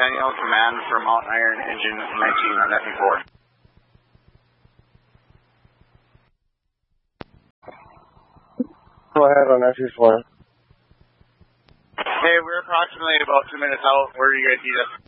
Centennial Command for Mountain Iron Engine 19 on FE4. Go ahead on FE4. Hey, we're approximately about 2 minutes out. Where do you guys need us?